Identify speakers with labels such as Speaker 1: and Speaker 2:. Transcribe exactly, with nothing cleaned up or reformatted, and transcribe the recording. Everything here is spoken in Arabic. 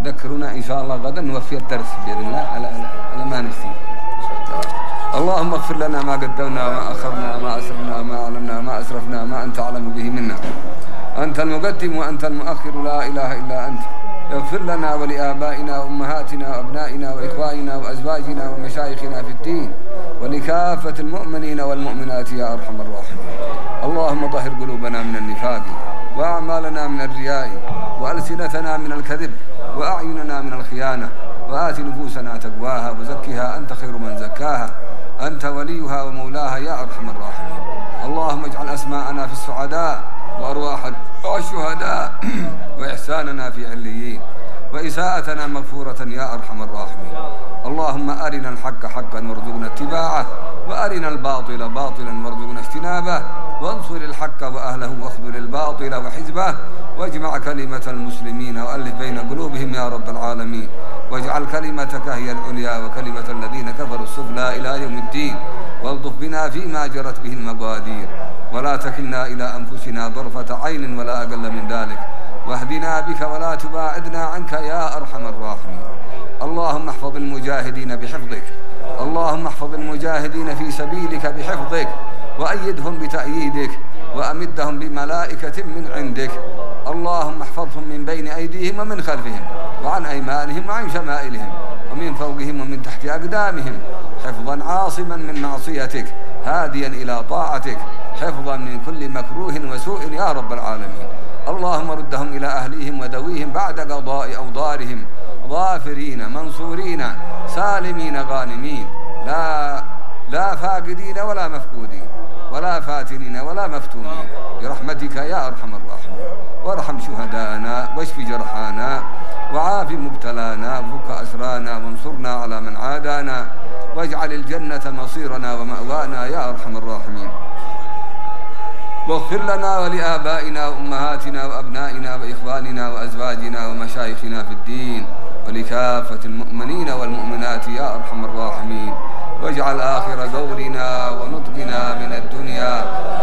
Speaker 1: ذكرونا إن شاء الله غدا نوفي الدرس بإذن الله على على ما نسي. اللهم اغفر لنا ما قدمنا وما أخرنا وما أسرفنا وما أعلنا وما أسرفنا وما أنت أعلم به منا. أنت المقدم وأنت المؤخر لا إله إلا أنت. اغفر لنا ولآبائنا وأمهاتنا وأبنائنا وإخواننا وأزواجنا ومشايخنا في الدين ولكافة المؤمنين والمؤمنات يا أرحم الراحمين. اللهم طهر قلوبنا من النفاق وأعمالنا من الرياء وألسنتنا من الكذب وأعيننا من الخيانة وآت نفوسنا تقواها وزكها أنت خير من زكاها أنت وليها ومولاها يا أرحم الراحمين. اللهم اجعل أسماءنا في السعداء وأرواح الشهداء وإحساننا في عليين وإساءتنا مغفورة يا أرحم الراحمين. اللهم أرنا الحق حقا وارزقنا اتباعه وأرنا الباطل باطلا وارزقنا اجتنابه وانصر الحق وأهله واخذل الباطل وحزبه واجمع كلمة المسلمين وألف بين قلوبهم يا رب العالمين واجعل كلمتك هي العليا وكلمة الذين كفروا السفلى إلى يوم الدين والطف بنا فيما جرت به المقادير ولا تكلنا إلى أنفسنا طرفة عين ولا أقل من ذلك واهدنا بك ولا تباعدنا عنك يا أرحم الراحمين. اللهم احفظ المجاهدين بحفظك اللهم احفظ المجاهدين في سبيلك بحفظك وأيدهم بتأييدك وأمدهم بملائكة من عندك. اللهم احفظهم من بين أيديهم ومن خلفهم وعن أيمانهم وعن شمائلهم ومن فوقهم ومن تحت أقدامهم حفظا عاصما من معصيتك هاديا إلى طاعتك حفظا من كل مكروه وسوء يا رب العالمين. اللهم ردهم إلى أهليهم ودويهم بعد قضاء أوضارهم ظافرين منصورين سالمين غانمين لا لا فاقدين ولا مفقودين ولا فاتنين ولا مفتونين برحمتك يا أرحم الراحمين. وارحم شهداءنا واشف جرحانا وعاف مبتلانا وفك أسرانا وانصرنا على من عادانا واجعل الجنة مصيرنا ومأوانا يا أرحم الراحمين. واغفر لنا ولآبائنا وأمهاتنا وأبنائنا وإخواننا وأزواجنا ومشايخنا في الدين ولكافة المؤمنين والمؤمنات يا أرحم الراحمين. واجعل آخر قولنا ونطقنا من الدنيا